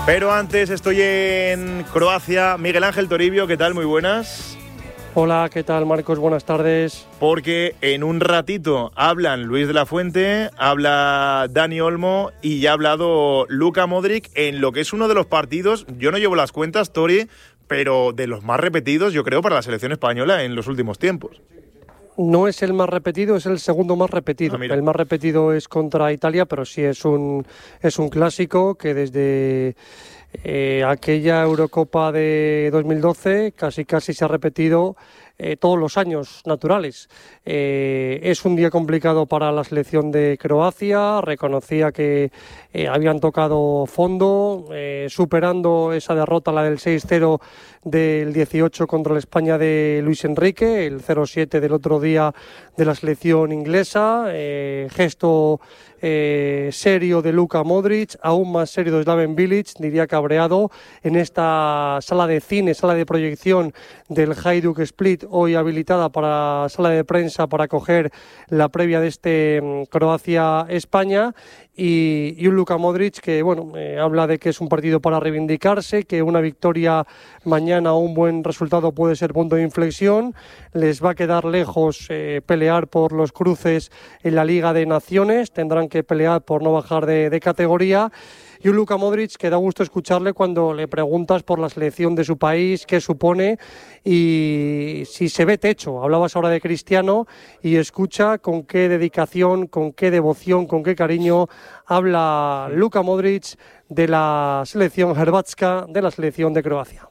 Pero antes estoy en Croacia. Miguel Ángel Toribio, ¿qué tal? Muy buenas. Hola, ¿qué tal, Marcos? Buenas tardes. Porque en un ratito hablan Luis de la Fuente, habla Dani Olmo y ya ha hablado Luka Modric en lo que es uno de los partidos, yo no llevo las cuentas, Tori, pero de los más repetidos, yo creo, para la selección española en los últimos tiempos. No es el más repetido, es el segundo más repetido. El más repetido es contra Italia, pero sí es un clásico que desde aquella Eurocopa de 2012 casi se ha repetido todos los años naturales. Es un día complicado para la selección de Croacia, reconocía que habían tocado fondo, superando esa derrota, la del 6-0 del 18 contra la España de Luis Enrique, el 0-7 del otro día de la selección inglesa, gesto serio de Luka Modric, aún más serio de Slaven Bilic, diría cabreado, en esta sala de cine, sala de proyección del Hajduk Split, hoy habilitada para sala de prensa para acoger la previa de este Croacia-España, y un Luka Modric que habla de que es un partido para reivindicarse, que una victoria mañana o un buen resultado puede ser punto de inflexión, les va a quedar lejos pelear por los cruces en la Liga de Naciones, tendrán que pelear por no bajar de categoría. Y un Luka Modric que da gusto escucharle cuando le preguntas por la selección de su país, qué supone y si se ve techo. Hablabas ahora de Cristiano y escucha con qué dedicación, con qué devoción, con qué cariño habla Luka Modric de la selección Hrvatska, de la selección de Croacia.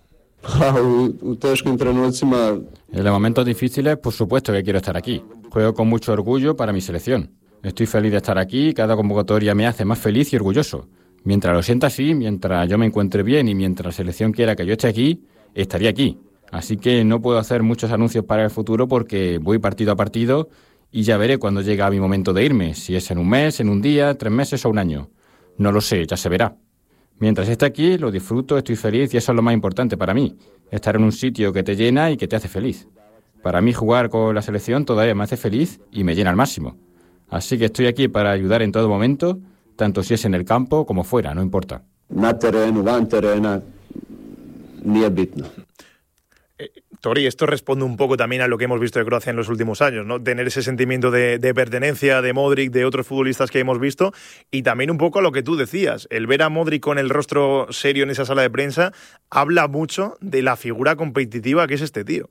En los momentos difíciles, por supuesto que quiero estar aquí. Juego con mucho orgullo para mi selección. Estoy feliz de estar aquí, cada convocatoria me hace más feliz y orgulloso. Mientras lo sienta así, mientras yo me encuentre bien y mientras la selección quiera que yo esté aquí, estaría aquí. Así que no puedo hacer muchos anuncios para el futuro porque voy partido a partido y ya veré cuando llega mi momento de irme, si es en un mes, en un día, 3 meses o un año. No lo sé, ya se verá. Mientras esté aquí, lo disfruto, estoy feliz y eso es lo más importante para mí, estar en un sitio que te llena y que te hace feliz. Para mí jugar con la selección todavía me hace feliz y me llena al máximo. Así que estoy aquí para ayudar en todo momento, tanto si es en el campo como fuera, no importa. Na terenu, van terena, nije bitno. Tori, esto responde un poco también a lo que hemos visto de Croacia en los últimos años, ¿no? Tener ese sentimiento de pertenencia de Modric, de otros futbolistas que hemos visto, y también un poco a lo que tú decías, el ver a Modric con el rostro serio en esa sala de prensa, habla mucho de la figura competitiva que es este tío.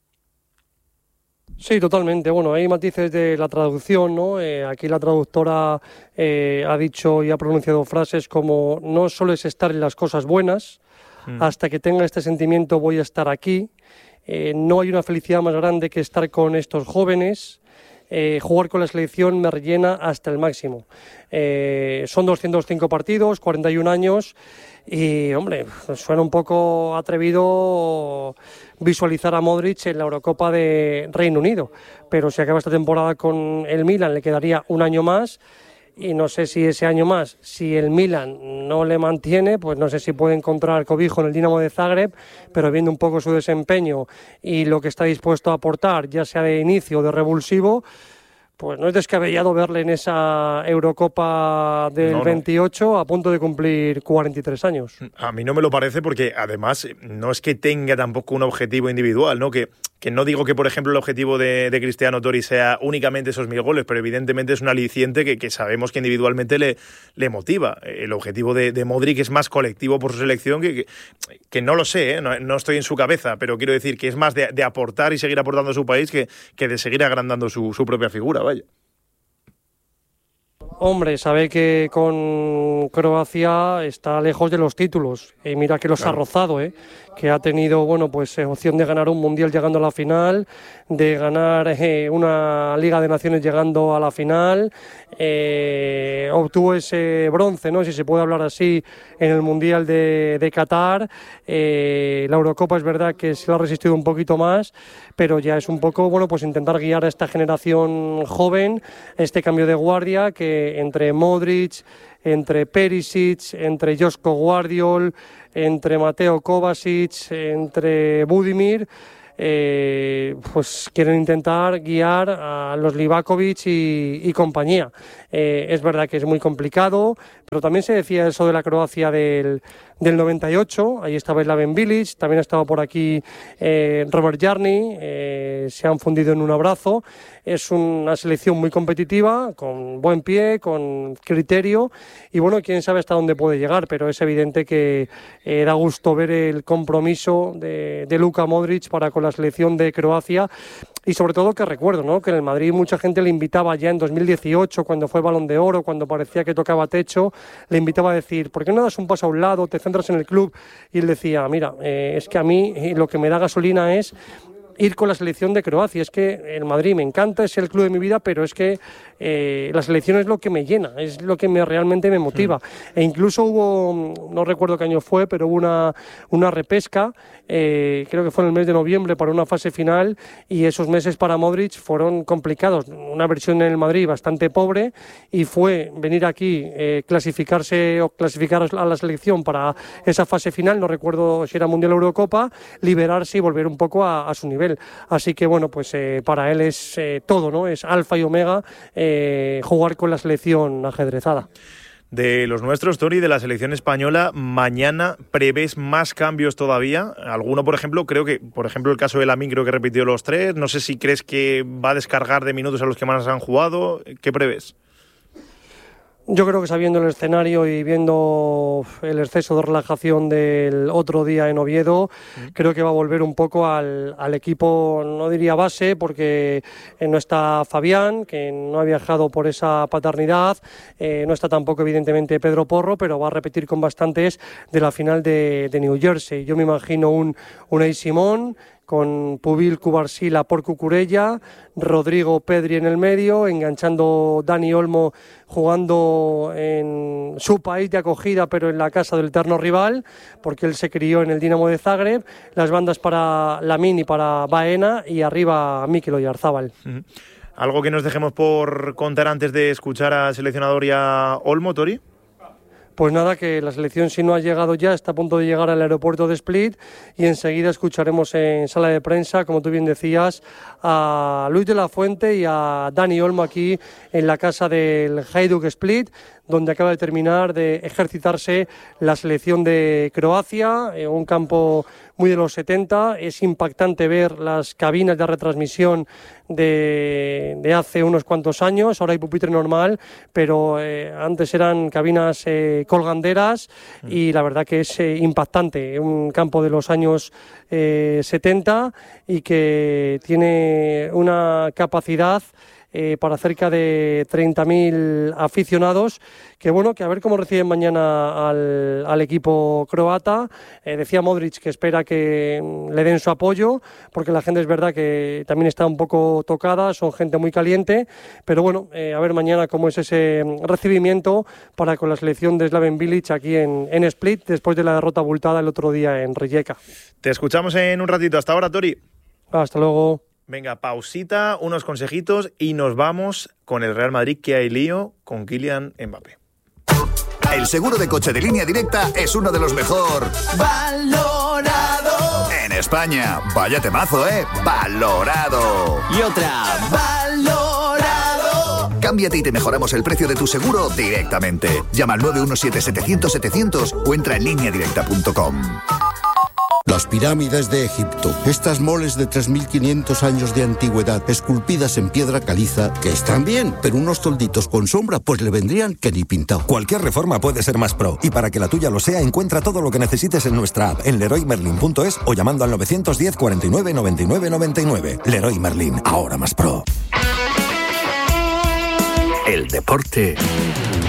Sí, totalmente. Bueno, hay matices de la traducción, ¿no? Aquí la traductora ha dicho y ha pronunciado frases como no solo es estar en las cosas buenas, hasta que tenga este sentimiento voy a estar aquí. No hay una felicidad más grande que estar con estos jóvenes. Jugar con la selección me rellena hasta el máximo. Son 205 partidos, 41 años y, hombre, suena un poco atrevido visualizar a Modric en la Eurocopa de Reino Unido, pero si acaba esta temporada con el Milan le quedaría un año más y no sé si ese año más, si el Milan no le mantiene, pues no sé si puede encontrar cobijo en el Dinamo de Zagreb, pero viendo un poco su desempeño y lo que está dispuesto a aportar, ya sea de inicio o de revulsivo, pues no es descabellado verle en esa Eurocopa del 28 a punto de cumplir 43 años. A mí no me lo parece porque además no es que tenga tampoco un objetivo individual, ¿no? Que no digo que, por ejemplo, el objetivo de Cristiano Tori sea únicamente esos 1000 goles, pero evidentemente es un aliciente que sabemos que individualmente le motiva. El objetivo de Modric es más colectivo por su selección que no lo sé, ¿eh? No estoy en su cabeza, pero quiero decir que es más de aportar y seguir aportando a su país que de seguir agrandando su propia figura, vaya. Hombre, sabe que con Croacia está lejos de los títulos y mira que los ha rozado, que ha tenido opción de ganar un mundial llegando a la final, de ganar una Liga de Naciones llegando a la final, obtuvo ese bronce, ¿no? Si se puede hablar así, en el mundial de Qatar. La Eurocopa es verdad que se lo ha resistido un poquito más, pero ya es un poco intentar guiar a esta generación joven, este cambio de guardia que entre Modric, entre Perisic, entre Joško Gvardiol, entre Mateo Kovacic, entre Budimir, quieren intentar guiar a los Livakovic y compañía. Es verdad que es muy complicado, pero también se decía eso de la Croacia del del 98, ahí estaba Slaven Bilic, también ha estado por aquí Robert Jarni, se han fundido en un abrazo. Es una selección muy competitiva, con buen pie, con criterio, y bueno, quién sabe hasta dónde puede llegar, pero es evidente que da gusto ver el compromiso de Luka Modric para con la selección de Croacia. Y sobre todo que recuerdo, ¿no?, que en el Madrid mucha gente le invitaba ya en 2018, cuando fue Balón de Oro, cuando parecía que tocaba techo, le invitaba a decir, ¿por qué no das un paso a un lado, te centras en el club? Y él decía, mira, es que a mí lo que me da gasolina es ir con la selección de Croacia. Es que el Madrid me encanta, es el club de mi vida, pero es que la selección es lo que me llena, es lo que realmente me motiva. E incluso hubo, no recuerdo qué año fue, pero hubo una repesca, creo que fue en el mes de noviembre, para una fase final, y esos meses para Modric fueron complicados. Una versión en el Madrid bastante pobre, y fue venir aquí, clasificar a la selección para esa fase final, no recuerdo si era Mundial o Eurocopa, liberarse y volver un poco a su nivel. Así que bueno, pues para él es todo, ¿no? Es alfa y omega jugar con la selección ajedrezada. De los nuestros, Tori, de la selección española, mañana prevés más cambios todavía. Alguno, por ejemplo, creo que, por ejemplo, el caso de Lamine, creo que repitió los 3. No sé si crees que va a descargar de minutos a los que más han jugado. ¿Qué prevés? Yo creo que sabiendo el escenario y viendo el exceso de relajación del otro día en Oviedo, creo que va a volver un poco al equipo, no diría base, porque no está Fabián, que no ha viajado por esa paternidad, no está tampoco evidentemente Pedro Porro, pero va a repetir con bastantes de la final de New Jersey. Yo me imagino un Unai Simón, con Pubil, Cubarsí, por Cucurella, Rodrigo, Pedri en el medio, enganchando Dani Olmo, jugando en su país de acogida, pero en la casa del eterno rival, porque él se crió en el Dinamo de Zagreb, las bandas para Lamine y para Baena, y arriba Mikel Oyarzábal. ¿Algo que nos dejemos por contar antes de escuchar al seleccionador y a Olmo, Tori? Pues nada, que la selección, si no ha llegado ya, está a punto de llegar al aeropuerto de Split, y enseguida escucharemos en sala de prensa, como tú bien decías, a Luis de la Fuente y a Dani Olmo aquí en la casa del Hajduk Split, donde acaba de terminar de ejercitarse la selección de Croacia, un campo muy de los 70. Es impactante ver las cabinas de retransmisión de hace unos cuantos años. Ahora hay pupitre normal, pero antes eran cabinas colganderas, y la verdad que es impactante. Un campo de los años 70 y que tiene una capacidad para cerca de 30.000 aficionados, que bueno, que a ver cómo reciben mañana al equipo croata. Decía Modric que espera que le den su apoyo, porque la gente es verdad que también está un poco tocada, son gente muy caliente, pero bueno, a ver mañana cómo es ese recibimiento para con la selección de Slaven Bilic aquí en Split, después de la derrota abultada el otro día en Rijeka. Te escuchamos en un ratito. Hasta ahora, Tori. Hasta luego. Venga, pausita, unos consejitos y nos vamos con el Real Madrid, que hay lío con Kylian Mbappé. El seguro de coche de Línea Directa es uno de los mejor valorado en España. Vaya temazo, valorado. Y otra, valorado. Cámbiate y te mejoramos el precio de tu seguro directamente. Llama al 917-700-700 o entra en lineadirecta.com. Las pirámides de Egipto, estas moles de 3.500 años de antigüedad, esculpidas en piedra caliza, que están bien, pero unos tolditos con sombra pues le vendrían que ni pintado. Cualquier reforma puede ser más pro, y para que la tuya lo sea, encuentra todo lo que necesites en nuestra app, en leroymerlin.es o llamando al 910 49 99 99. Leroy Merlin, ahora más pro. El deporte